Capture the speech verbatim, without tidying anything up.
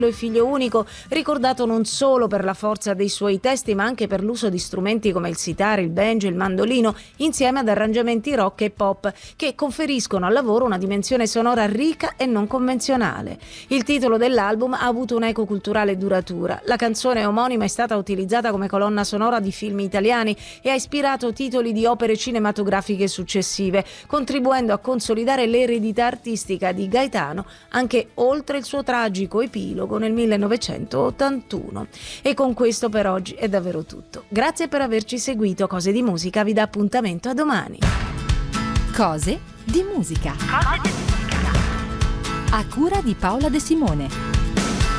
e figlio unico, ricordato non solo per la forza dei suoi testi ma anche per l'uso di strumenti come il sitare, il banjo, il mandolino, insieme ad arrangiamenti rock e pop che conferiscono al lavoro una dimensione sonora ricca e non convenzionale. Il titolo dell'album ha avuto un'eco culturale duratura. La canzone omonima è stata utilizzata come colonna sonora di film italiani e ha ispirato titoli di opere cinematografiche successive, contribuendo a consolidare l'eredità artistica di Gaetano anche oltre il suo tragico epilogo nel millenovecentottantuno. E con questo per oggi è davvero tutto. Grazie per averci seguito. Cose di Musica vi dà appuntamento a domani. Cose di Musica. Cose di Musica. A cura di Paola De Simone.